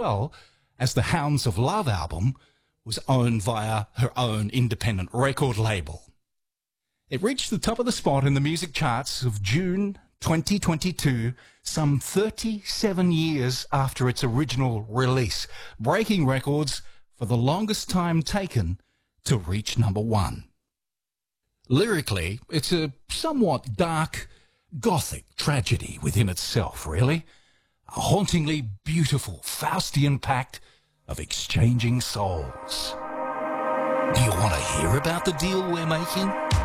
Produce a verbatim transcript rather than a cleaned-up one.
well as the Hounds of Love album was owned via her own independent record label. It reached the top of the spot in the music charts of June twenty twenty-two, some thirty-seven years after its original release, breaking records for the longest time taken to reach number one. Lyrically, it's a somewhat dark, gothic tragedy within itself, really. A hauntingly beautiful Faustian pact of exchanging souls. Do you want to hear about the deal we're making?